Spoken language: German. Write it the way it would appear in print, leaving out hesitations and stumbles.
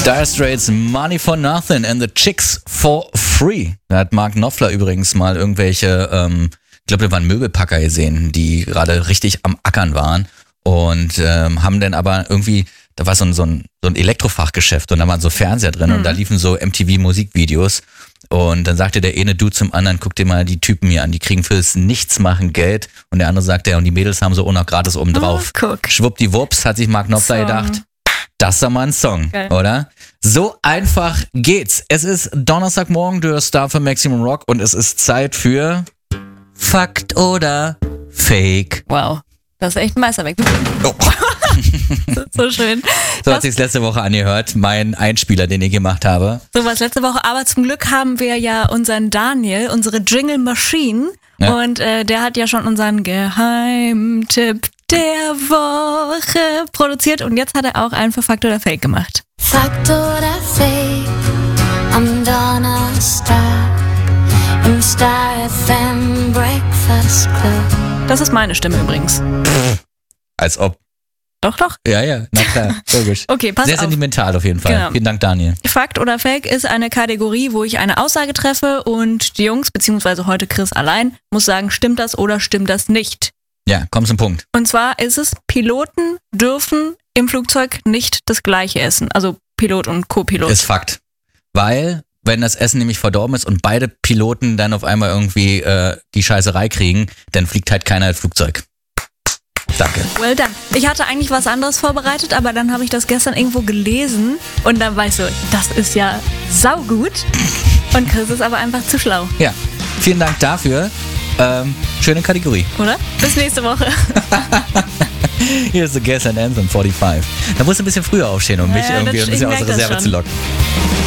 Dire Straits, Money for Nothing and the Chicks for Free. Da hat Mark Knopfler übrigens mal irgendwelche, ich glaube, da waren Möbelpacker gesehen, die gerade richtig am Ackern waren und haben dann aber irgendwie, da war so ein Elektrofachgeschäft und da waren so Fernseher drin und da liefen so MTV-Musikvideos und dann sagte der eine Dude zum anderen, guck dir mal die Typen hier an, die kriegen fürs Nichtsmachen Geld und der andere sagte, ja, und die Mädels haben so auch noch gratis oben drauf. Schwuppdiwupps hat sich Mark Knopfler gedacht, das ist doch mal ein Song, geil, oder? So einfach geht's. Es ist Donnerstagmorgen, du hörst Star für Maximum Rock und es ist Zeit für Fakt oder Fake. Wow, das ist echt ein Meisterwerk. Oh. Das ist so schön. So hat sich's letzte Woche angehört, mein Einspieler, den ich gemacht habe. So was letzte Woche, aber zum Glück haben wir ja unseren Daniel, unsere Jingle Machine, und der hat ja schon unseren Geheimtipp der Woche produziert und jetzt hat er auch einen für Fakt oder Fake gemacht. Fakt oder Fake am Donnerstag im Star FM Breakfast Club. Das ist meine Stimme übrigens. Als ob. Doch. Ja, na klar, logisch. Okay, pass auf. Sehr sentimental auf jeden Fall. Genau. Vielen Dank, Daniel. Fakt oder Fake ist eine Kategorie, wo ich eine Aussage treffe und die Jungs, beziehungsweise heute Chris allein, muss sagen, stimmt das oder stimmt das nicht. Ja, komm zum Punkt. Und zwar ist es, Piloten dürfen im Flugzeug nicht das Gleiche essen. Also Pilot und Co-Pilot. Ist Fakt. Weil, wenn das Essen nämlich verdorben ist und beide Piloten dann auf einmal irgendwie die Scheißerei kriegen, dann fliegt halt keiner das Flugzeug. Danke. Well done. Ich hatte eigentlich was anderes vorbereitet, aber dann habe ich das gestern irgendwo gelesen und dann war ich so, das ist ja saugut. Und Chris ist aber einfach zu schlau. Ja, vielen Dank dafür. Schöne Kategorie. Oder? Bis nächste Woche. Hier ist The Guess and Anthem 45. Da musst du ein bisschen früher aufstehen, um mich irgendwie ein bisschen aus der Reserve zu locken.